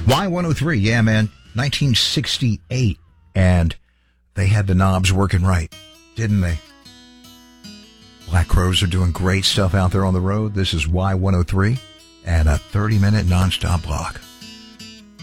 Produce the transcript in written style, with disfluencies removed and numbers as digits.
Y103, yeah, man, 1968. And they had the knobs working right, didn't they? Black Crowes are doing great stuff out there on the road. This is Y103 and a 30-minute nonstop block.